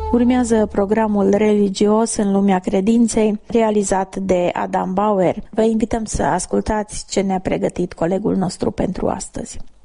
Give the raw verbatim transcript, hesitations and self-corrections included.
Urmează programul religios în lumea credinței, realizat de Adam Bauer. Vă invităm să ascultați ce ne-a pregătit colegul nostru pentru astăzi.